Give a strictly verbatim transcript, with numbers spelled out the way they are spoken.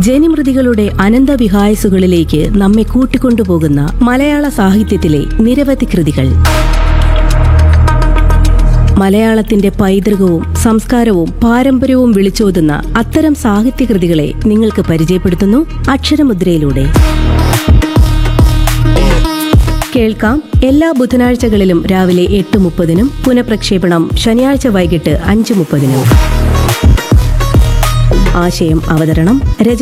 ജനിമൃതികളുടെ അനന്തവിഹായസുകളിലേക്ക് നമ്മെ കൂട്ടിക്കൊണ്ടുപോകുന്ന മലയാള സാഹിത്യത്തിലെ നിരവധി കൃതികൾ. മലയാളത്തിന്റെ പൈതൃകവും സംസ്കാരവും പാരമ്പര്യവും വിളിച്ചോതുന്ന അത്തരം സാഹിത്യകൃതികളെ നിങ്ങൾക്ക് പരിചയപ്പെടുത്തുന്നു അക്ഷരമുദ്രയിലൂടെ. കേൾക്കാം എല്ലാ ബുധനാഴ്ചകളിലും രാവിലെ എട്ട് മുപ്പതിനും പുനഃപ്രക്ഷേപണം ശനിയാഴ്ച വൈകിട്ട് അഞ്ച് മുപ്പതിനും. ആശയം അവതരണം രചന